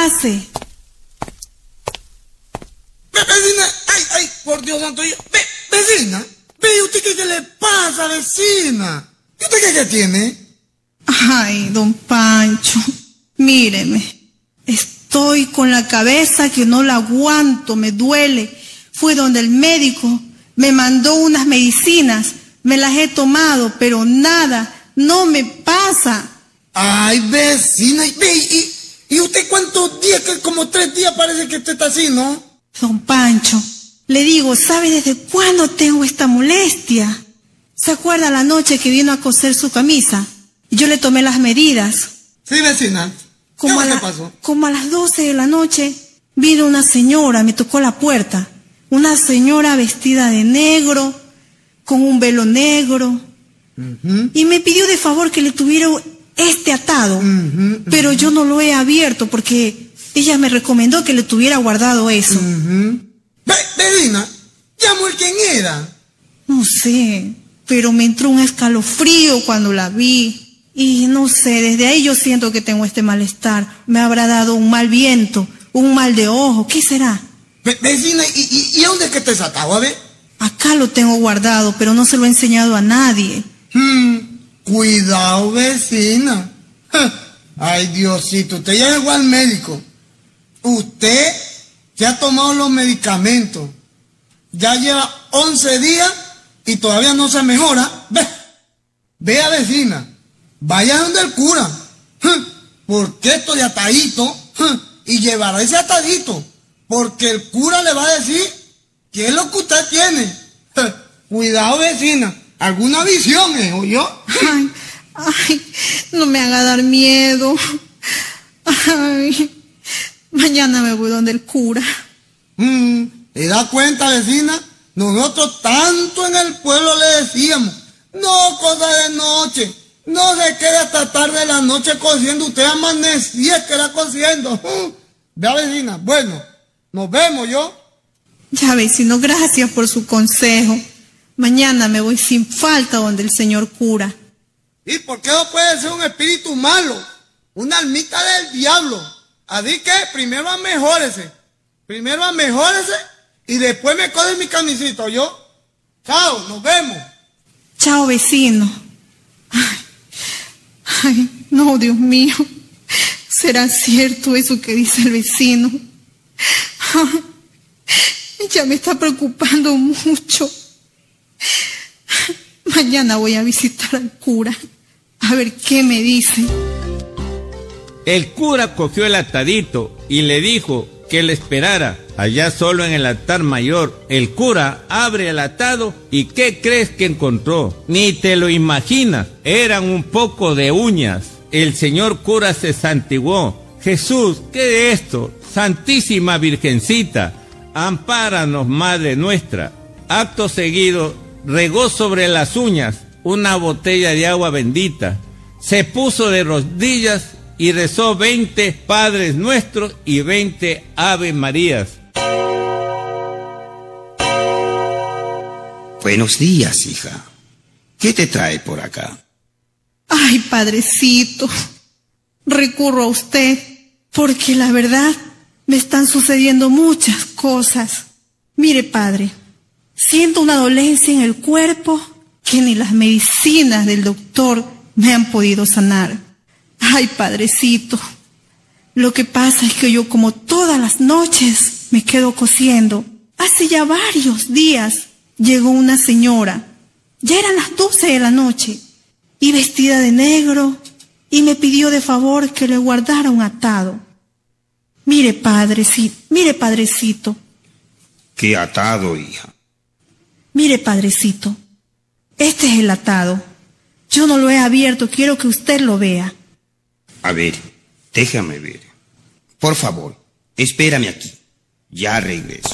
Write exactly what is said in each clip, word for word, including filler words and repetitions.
pase. Vecina, ay, ay, por Dios santo, yo, ve, vecina, ve, ¿usted qué, qué le pasa, vecina? ¿Y usted qué, qué tiene? Ay, don Pancho, míreme, estoy con la cabeza que no la aguanto, me duele. Fui donde el médico, me mandó unas medicinas, me las he tomado, pero nada, no me pasa. Ay, vecina, ve, y, y usted cuántos días, que como tres días parece que usted está así, ¿no? Don Pancho, le digo, ¿sabe desde cuándo tengo esta molestia? ¿Se acuerda la noche que vino a coser su camisa? Y yo le tomé las medidas. Sí, vecina. Como ¿Qué a le la, pasó? Como a las doce de la noche, vino una señora, me tocó la puerta. Una señora vestida de negro, con un velo negro. Uh-huh. Y me pidió de favor que le tuviera este atado. Uh-huh, uh-huh. Pero yo no lo he abierto porque ella me recomendó que le tuviera guardado eso. Uh-huh. Ve, vecina, ¿llamó el quién era? No sé, pero me entró un escalofrío cuando la vi. Y no sé, desde ahí yo siento que tengo este malestar. Me habrá dado un mal viento, un mal de ojo, ¿qué será? Ve, vecina, ¿y, y, y dónde es que te atado, a ver? Acá lo tengo guardado, pero no se lo he enseñado a nadie. Hmm, cuidado, vecina. Ay, Diosito, usted ya llegó al médico. Usted ya ha tomado los medicamentos. Ya lleva once días y todavía no se mejora. Ve, vea, vecina, vaya donde el cura. Porque esto de atadito, y llevará ese atadito, porque el cura le va a decir qué es lo que usted tiene. Cuidado, vecina, alguna visión, ¿eh? ¿Oyó? Ay, ay, no me haga dar miedo. Ay, mañana me voy donde el cura. Mm, ¿te da cuenta, vecina? Nosotros tanto en el pueblo le decíamos, no cosa de noche, no se quede hasta tarde de la noche cosiendo, usted amanecía que era cosiendo. Uh, vea, vecina, bueno, nos vemos, ¿yo? Ya, vecino, gracias por su consejo. Mañana me voy sin falta donde el señor cura. ¿Y por qué no puede ser un espíritu malo? Una almita del diablo. Así que primero amejórese. Primero amejórese y después me coge mi camisito, ¿yo? Chao, nos vemos. Chao, vecino. Ay, ay, no, Dios mío. ¿Será cierto eso que dice el vecino? Ay, ya me está preocupando mucho. Mañana voy a visitar al cura, a ver qué me dice. El cura cogió el atadito y le dijo que le esperara. Allá solo en el altar mayor, el cura abre el atado y ¿qué crees que encontró? Ni te lo imaginas, eran un poco de uñas. El señor cura se santiguó. Jesús, ¿qué es esto? Santísima Virgencita, ampáranos, Madre nuestra. Acto seguido, regó sobre las uñas una botella de agua bendita, se puso de rodillas y rezó veinte Padres Nuestros y veinte Ave Marías. Buenos días, hija. ¿Qué te trae por acá? Ay, padrecito, recurro a usted, porque la verdad me están sucediendo muchas cosas. Mire, padre, siento una dolencia en el cuerpo que ni las medicinas del doctor me han podido sanar. Ay, padrecito, lo que pasa es que yo como todas las noches me quedo cosiendo. Hace ya varios días llegó una señora, ya eran las doce de la noche, y vestida de negro, y me pidió de favor que le guardara un atado. Mire, padrecito, mire, padrecito. ¿Qué atado, hija? Mire, padrecito, este es el atado. Yo no lo he abierto, quiero que usted lo vea. A ver, déjame ver. Por favor, espérame aquí. Ya regreso.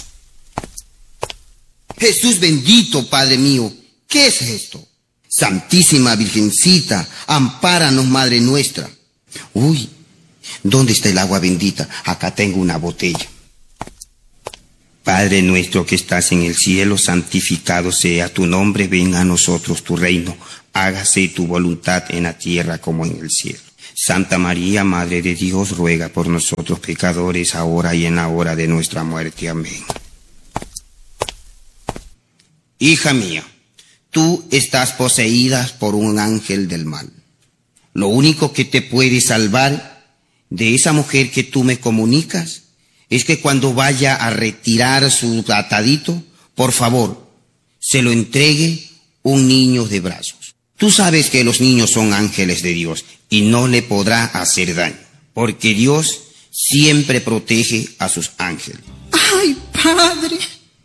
Jesús bendito, Padre mío, ¿qué es esto? Santísima Virgencita, ampáranos, Madre nuestra. Uy, ¿dónde está el agua bendita? Acá tengo una botella. Padre nuestro que estás en el cielo, santificado sea tu nombre, venga a nosotros tu reino. Hágase tu voluntad en la tierra como en el cielo. Santa María, Madre de Dios, ruega por nosotros pecadores, ahora y en la hora de nuestra muerte. Amén. Hija mía, tú estás poseída por un ángel del mal. Lo único que te puede salvar de esa mujer que tú me comunicas es que cuando vaya a retirar su atadito, por favor, se lo entregue un niño de brazos. Tú sabes que los niños son ángeles de Dios y no le podrá hacer daño, porque Dios siempre protege a sus ángeles. Ay, Padre.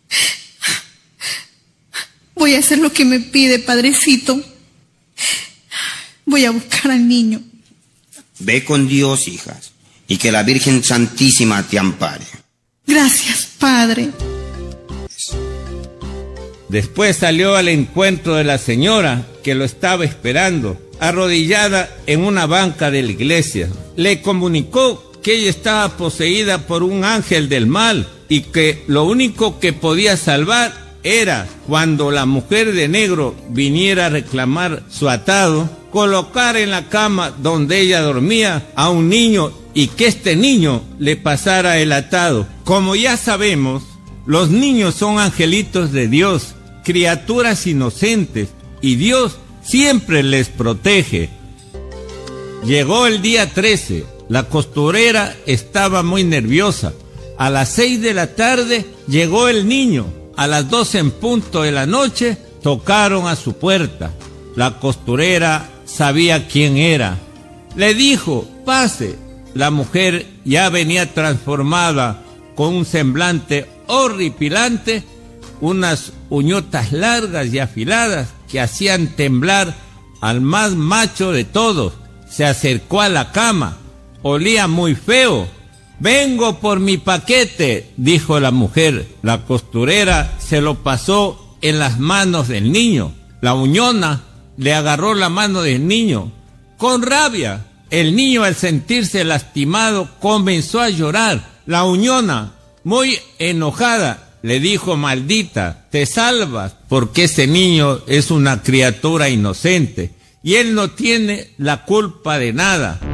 Voy a hacer lo que me pide, Padrecito. Voy a buscar al niño. Ve con Dios, hijas, y que la Virgen Santísima te ampare. Gracias, Padre. Después salió al encuentro de la señora que lo estaba esperando, arrodillada en una banca de la iglesia. Le comunicó que ella estaba poseída por un ángel del mal y que lo único que podía salvar era cuando la mujer de negro viniera a reclamar su atado, colocar en la cama donde ella dormía a un niño y que este niño le pasara el atado. Como ya sabemos, los niños son angelitos de Dios, criaturas inocentes, y Dios siempre les protege. Llegó el día trece, la costurera estaba muy nerviosa. A las seis de la tarde llegó el niño. A las doce en punto de la noche tocaron a su puerta. La costurera sabía quién era. Le dijo, pase. La mujer ya venía transformada con un semblante horripilante, unas uñotas largas y afiladas que hacían temblar al más macho de todos. Se acercó a la cama. Olía muy feo. Vengo por mi paquete, dijo la mujer. La costurera se lo pasó en las manos del niño. La uñona le agarró la mano del niño. Con rabia, el niño, al sentirse lastimado, comenzó a llorar. La uñona, muy enojada, le dijo, maldita, te salvas, porque ese niño es una criatura inocente y él no tiene la culpa de nada.